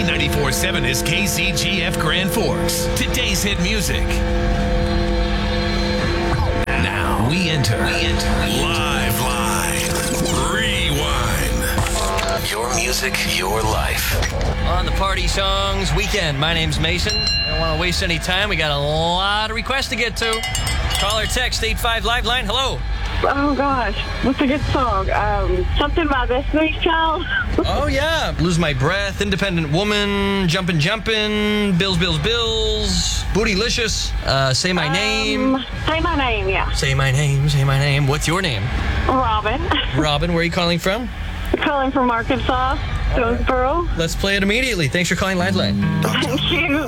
94.7 is KCGF Grand Forks. Today's hit music. Now we enter Live Rewind. Your music, your life. On the Party Songs weekend. My name's Mason. I don't want to waste any time. We got a lot of requests to get to. Call or text 85 Live Line. Hello. Oh, gosh. What's a good song? Something by Destiny's Child. Oh, yeah. Lose My Breath, Independent Woman, Jumpin', Bills, Bootylicious, Say My Name. Say My Name, yeah. Say my name. What's your name? Robin. Robin, where are you calling from? Calling from Arkansas, Jonesboro. Let's play it immediately. Thanks for calling Live Line. Thank you.